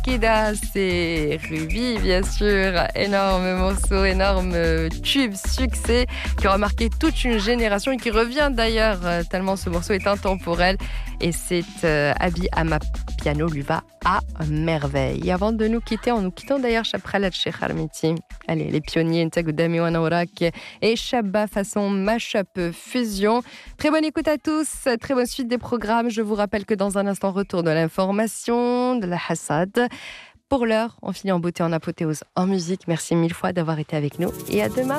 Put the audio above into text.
Kida, c'est Ruby, bien sûr. Énorme morceau, énorme tube, succès qui aura marqué toute une génération et qui revient d'ailleurs tellement ce morceau est intemporel. Et c'est Abi Amapiano lui va à merveille. Et avant de nous quitter, en nous quittant d'ailleurs Chaprel Cheikh Harmiti. Allez, les pionniers Ntagou Dami Wanaurak et Shabba façon mashup fusion. Très bonne écoute à tous, très bonne suite des programmes. Je vous rappelle que dans un instant, retour de l'information, de la Hassad. Pour l'heure, on finit en beauté, en apothéose, en musique. Merci mille fois d'avoir été avec nous et à demain.